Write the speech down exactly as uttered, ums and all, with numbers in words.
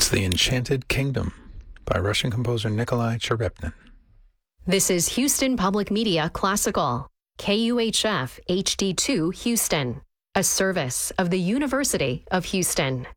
It's The Enchanted Kingdom by Russian composer Nikolai Cherepnin. This is Houston Public Media Classical, K U H F H D two Houston, a service of the University of Houston.